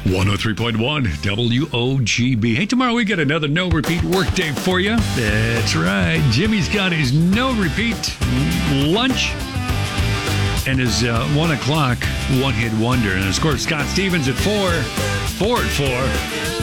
103.1 WOGB. Hey, tomorrow we got another no repeat workday for you. That's right. Jimmy's got his no repeat lunch and his 1 o'clock one hit wonder. And of course, Scott Stevens at 4 at 4.